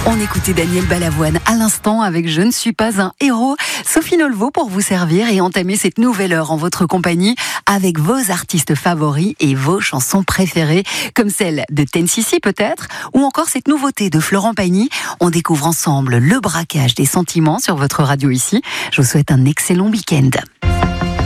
On écoutait Daniel Balavoine à l'instant avec Je ne suis pas un héros. Sophie Nolvo pour vous servir et entamer cette nouvelle heure en votre compagnie avec vos artistes favoris et vos chansons préférées, comme celle de Ten Sissi peut-être, ou encore cette nouveauté de Florent Pagny. On découvre ensemble le braquage des sentiments sur votre radio ici. Je vous souhaite un excellent week-end.